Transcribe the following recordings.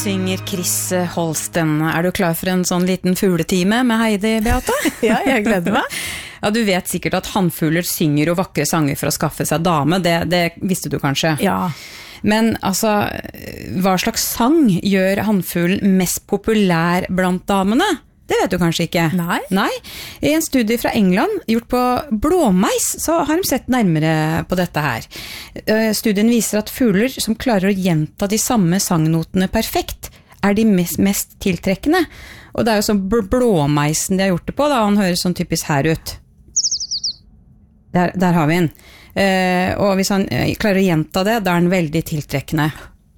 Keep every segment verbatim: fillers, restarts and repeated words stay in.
Synger Chris Holsten. Er du klar for en sånn liten fugletime med Heidi, Beate? Ja, jeg gleder meg. Ja, du vet sikkert at hannfugler synger jo vakre sanger for å skaffe seg dame, det, det visste du kanskje? Ja. Men altså, hva slags sang gjør hannfuglen mest populær blant damene? Det vet du kanskje ikke? Nei. Nei. I en studie fra England, gjort på blåmeis, så har de sett nærmere på dette her. Studien viser at fugler som klarer å gjenta de samme sangnotene perfekt, er de mest, mest tiltrekkende. Og det er jo sånn blåmeisen de har gjort det på, da. Han høres sånn typisk her ut. Der, der har vi den. Eh, og hvis han klarer å gjenta det, da er han veldig tiltrekkende.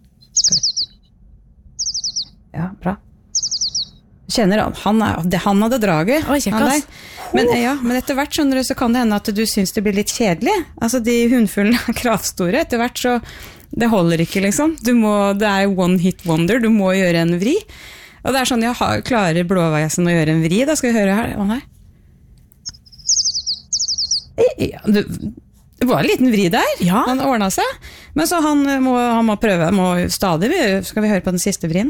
Ja, bra. Kjenner han, han, er, han hadde draget. Å, kjekkas. Men, ja, men etter hvert skjønner du, så kan det hende at du synes det blir litt kjedelig. Altså, de hundfuglene er kravstore. Etter hvert så, det holder ikke liksom. Du må, det er one hit wonder, du må gjøre en vri. Og det er sånn, jeg har, klarer blåveisen å gjøre en vri, da skal vi høre her. Hva her? Ja, det, det var en liten vri der. Ja. Han ordnet seg. Men så han må, han må prøve, må stadig, skal vi høre på den siste vrien?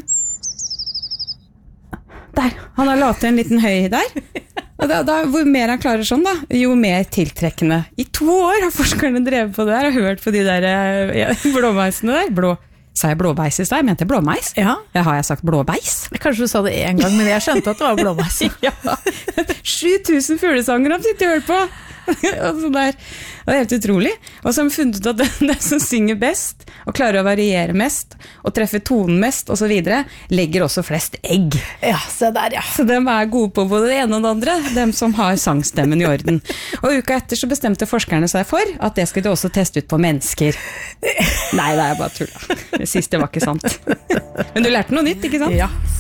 Der, han har latet en liten høy der. Og da, da, hvor mer han klarer sånn da, jo mer tiltrekkende. I to år har forskerne drevet på det der, og hørt på de der ja, blåmeisene der. Blå, sa jeg blåbeis i sted? Jeg mente blåmeis. Ja. Ja, har jeg sagt blåbeis? Kanskje du sa det en gang, men jeg skjønte at det var blåmeis. Ja, sju tusen fuglesanger har sitter og hørt på. Og sånn der. Det er helt utrolig. Og så har vi funnet ut at den, den som synger best, og klarer å variere mest, og treffer tonen mest, og så videre, legger også flest egg. Ja, se der, ja. Så de er gode på både det ene og det andre, de som har sangstemmen i orden. Og uka etter så bestemte forskerne seg for at det skulle de også teste ut på mennesker. Nei, det er bare tull. Det siste var ikke sant. Men du lærte noe nytt, ikke sant? Ja.